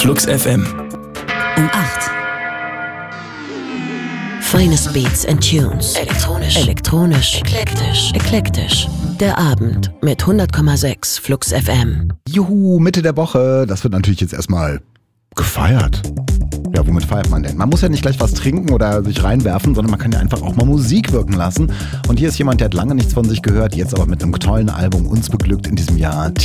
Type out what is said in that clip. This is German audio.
Flux FM. Um 8. Finest Beats and Tunes. Elektronisch. Eklektisch. Der Abend mit 100,6 Flux FM. Juhu, Mitte der Woche. Das wird natürlich jetzt erstmal gefeiert. Ja, womit feiert man denn? Man muss ja nicht gleich was trinken oder sich reinwerfen, sondern man kann ja einfach auch mal Musik wirken lassen. Und hier ist jemand, der hat lange nichts von sich gehört, jetzt aber mit einem tollen Album uns beglückt in diesem Jahr.